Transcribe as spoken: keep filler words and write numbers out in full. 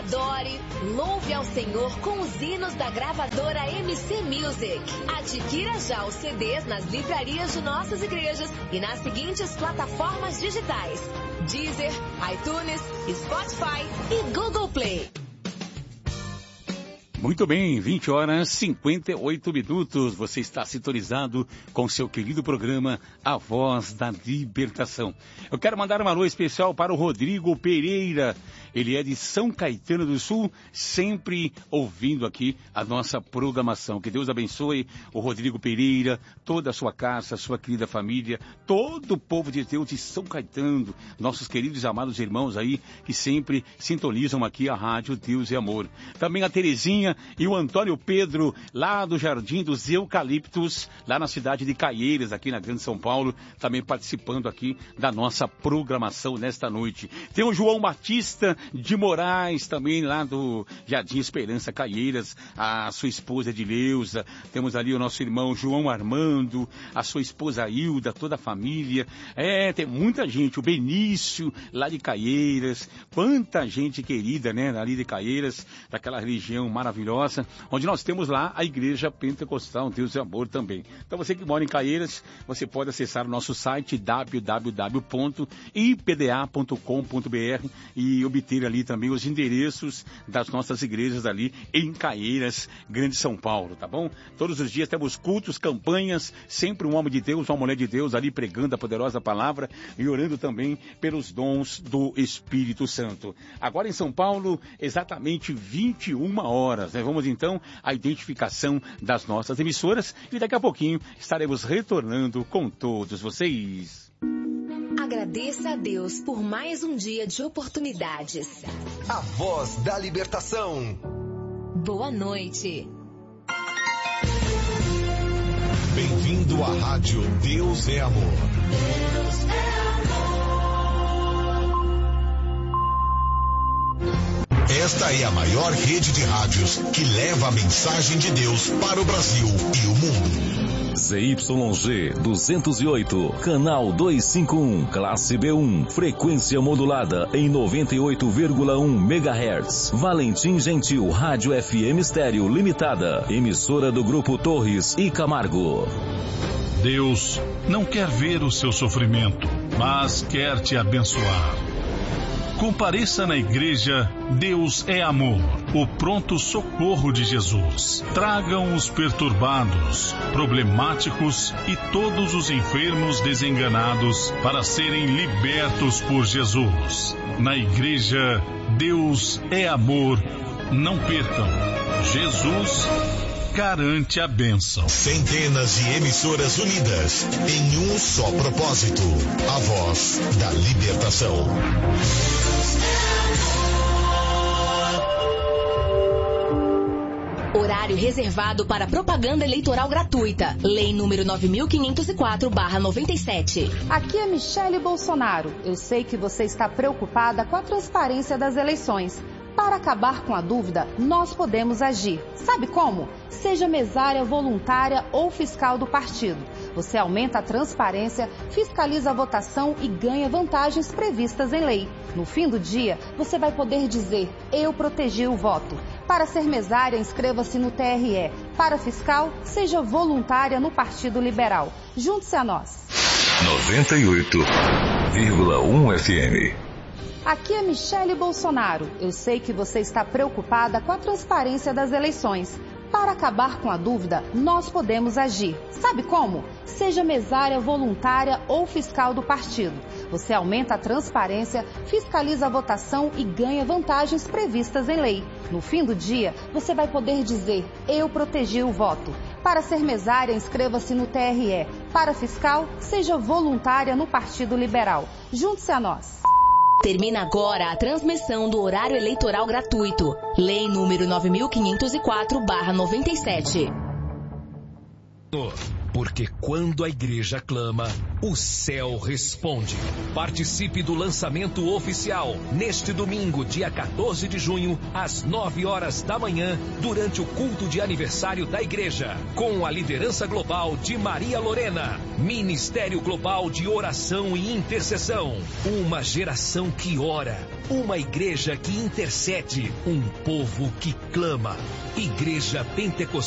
Adore, louve ao Senhor com os hinos da gravadora M C Music. Adquira já os C Ds nas livrarias de nossas igrejas e nas seguintes plataformas digitais: Deezer, iTunes, Spotify e Google Play. Muito bem, vinte horas e cinquenta e oito minutos. Você está sintonizado com seu querido programa A Voz da Libertação. Eu quero mandar um alô especial para o Rodrigo Pereira. Ele é de São Caetano do Sul, sempre ouvindo aqui a nossa programação. Que Deus abençoe o Rodrigo Pereira, toda a sua casa, a sua querida família, todo o povo de Deus de São Caetano, nossos queridos e amados irmãos aí, que sempre sintonizam aqui a Rádio Deus e Amor. Também a Terezinha e o Antônio Pedro, lá do Jardim dos Eucaliptos, lá na cidade de Caieiras, aqui na Grande São Paulo, também participando aqui da nossa programação nesta noite. Tem o João Batista de Moraes, também lá do Jardim Esperança, Caieiras, a sua esposa Edileuza. Temos ali o nosso irmão João Armando, a sua esposa Hilda, toda a família. É, tem muita gente, o Benício, lá de Caieiras. Quanta gente querida, né, ali de Caieiras, daquela região maravilhosa, onde nós temos lá a Igreja Pentecostal Deus e Amor também. Então você que mora em Caieiras, você pode acessar o nosso site w w w ponto i p d a ponto com ponto b r e obter ali também os endereços das nossas igrejas ali em Caieiras, Grande São Paulo, tá bom? Todos os dias temos cultos, campanhas, sempre um homem de Deus, uma mulher de Deus ali pregando a poderosa palavra e orando também pelos dons do Espírito Santo. Agora em São Paulo, exatamente vinte e uma horas, né? Vamos então à identificação das nossas emissoras e daqui a pouquinho estaremos retornando com todos vocês. Agradeça a Deus por mais um dia de oportunidades. A Voz da Libertação. Boa noite. Bem-vindo à Rádio Deus é Amor. Deus é amor. Esta é a maior rede de rádios que leva a mensagem de Deus para o Brasil e o mundo. Z Y G duzentos e oito, canal duzentos e cinquenta e um, classe B um, frequência modulada em noventa e oito vírgula um megahertz. Valentim Gentil, Rádio F M Estéreo Limitada, emissora do Grupo Torres e Camargo. Deus não quer ver o seu sofrimento, mas quer te abençoar. Compareça na igreja Deus é Amor, o pronto socorro de Jesus. Tragam os perturbados, problemáticos e todos os enfermos desenganados para serem libertos por Jesus. Na igreja Deus é Amor, não percam. Jesus garante a bênção. Centenas de emissoras unidas em um só propósito: a voz da libertação. Horário reservado para propaganda eleitoral gratuita. Lei número nove mil quinhentos e quatro barra noventa e sete. Aqui é Michele Bolsonaro. Eu sei que você está preocupada com a transparência das eleições. Para acabar com a dúvida, nós podemos agir. Sabe como? Seja mesária voluntária ou fiscal do partido. Você aumenta a transparência, fiscaliza a votação e ganha vantagens previstas em lei. No fim do dia, você vai poder dizer: eu protegi o voto. Para ser mesária, inscreva-se no T R E. Para fiscal, seja voluntária no Partido Liberal. Junte-se a nós. noventa e oito vírgula um F M. Aqui é Michele Bolsonaro. Eu sei que você está preocupada com a transparência das eleições. Para acabar com a dúvida, nós podemos agir. Sabe como? Seja mesária voluntária ou fiscal do partido. Você aumenta a transparência, fiscaliza a votação e ganha vantagens previstas em lei. No fim do dia, você vai poder dizer: eu protegi o voto. Para ser mesária, inscreva-se no T R E. Para fiscal, seja voluntária no Partido Liberal. Junte-se a nós. Termina agora a transmissão do horário eleitoral gratuito. Lei número nove mil quinhentos e quatro barra noventa e sete. Porque quando a igreja clama, o céu responde. Participe do lançamento oficial neste domingo, dia quatorze de junho, às nove horas da manhã, durante o culto de aniversário da igreja, com a liderança global de Maria Lorena, Ministério Global de Oração e Intercessão. Uma geração que ora, uma igreja que intercede, um povo que clama. Igreja Pentecostal